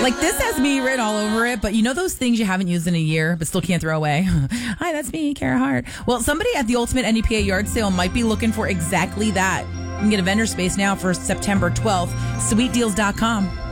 Like, this has me written all over it, but you know those things you haven't used in a year but still can't throw away? Hi, that's me, Kara Hart. Well, somebody at the Ultimate NEPA yard sale might be looking for exactly that. You can get a vendor space now for September 12th. SweetDeals.com.